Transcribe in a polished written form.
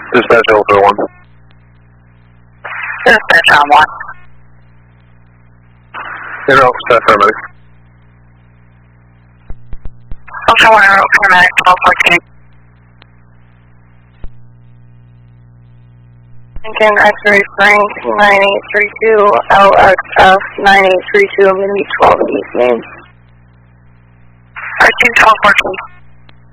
Dispatch Alpha 1. Dispatch on 1. Air Alpha paramedic. Alpha 1 Air Alpha paramedic 1214. Lincoln X-ray Frank 9832 LXF 9832. I'm going to be 12 in these names. RT 1214.